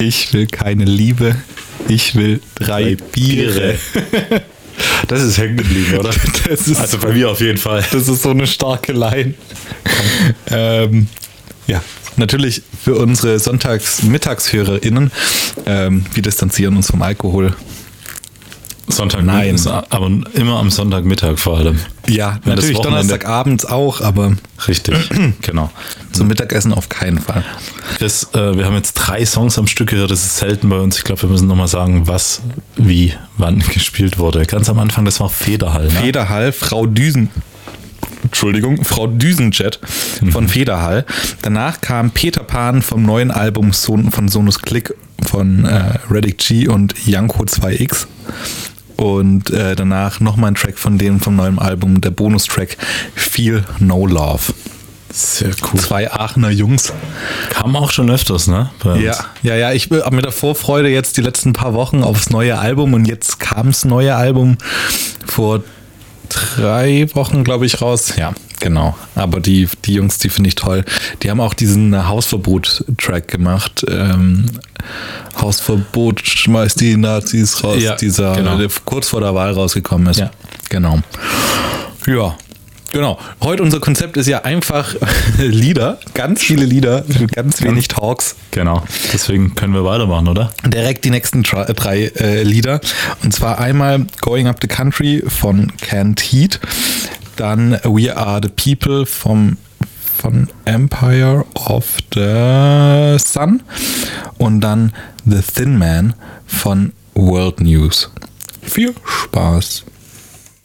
Ich will keine Liebe, ich will 3 Biere. Das ist hängen geblieben, oder? Also bei mir auf jeden Fall. Das ist so eine starke Line. Ja, natürlich für unsere Sonntags-MittagshörerInnen, wir distanzieren uns vom Alkohol. Sonntag, nein, aber immer am Sonntagmittag vor allem. Ja, natürlich Donnerstagabends auch, aber richtig, genau. Zum Mittagessen auf keinen Fall. Chris, wir haben jetzt 3 Songs am Stück gehört, das ist selten bei uns. Ich glaube, wir müssen nochmal sagen, was, wie, wann gespielt wurde. Ganz am Anfang, das war Federhall. Ne? Federhall, Frau Düsenjet von Federhall. Danach kam Peter Pan vom neuen Album von Sonus Klick von Redick G und Janko 2X. Und danach nochmal ein Track von denen vom neuen Album, der Bonustrack Feel No Love. Sehr cool. 2 Aachener Jungs. Kam auch schon öfters, ne? Ja, ich habe mit der Vorfreude jetzt die letzten paar Wochen aufs neue Album und jetzt kam das neue Album vor 3 Wochen, glaube ich, raus. Ja, genau. Aber die Jungs, die finde ich toll. Die haben auch diesen Hausverbot-Track gemacht. Hausverbot, schmeißt die Nazis raus. Ja, der kurz vor der Wahl rausgekommen ist. Ja. Genau. Ja. Genau. Heute unser Konzept ist ja einfach Lieder. Ganz viele Lieder, ganz wenig Talks. Genau. Deswegen können wir weitermachen, oder? Direkt die nächsten 3 Lieder. Und zwar einmal Going Up the Country von Canned Heat. Dann We Are the People von Empire of the Sun. Und dann The Thin Man von World News. Viel Spaß.